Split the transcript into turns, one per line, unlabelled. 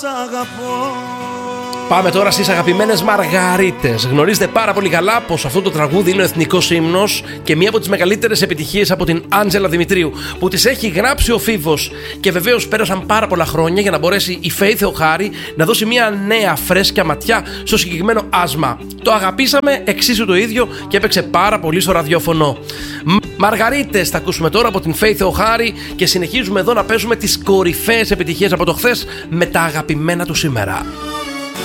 αγαπώ.
Πάμε τώρα στις αγαπημένες Μαργαρίτες. Γνωρίζετε πάρα πολύ καλά πως αυτό το τραγούδι είναι ο εθνικός ύμνος και μία από τις μεγαλύτερες επιτυχίες από την Άντζελα Δημητρίου, που τις έχει γράψει ο Φίβος. Και βεβαίως πέρασαν πάρα πολλά χρόνια για να μπορέσει η Φαίη Θεοχάρη να δώσει μία νέα φρέσκια ματιά στο συγκεκριμένο άσμα. Το αγαπήσαμε εξίσου το ίδιο και έπαιξε πάρα πολύ στο ραδιόφωνο. Μαργαρίτες θα ακούσουμε τώρα από την Φαίη Θεοχάρη και συνεχίζουμε εδώ να παίζουμε τις κορυφαίες επιτυχίες από το χθες με τα αγαπημένα του σήμερα.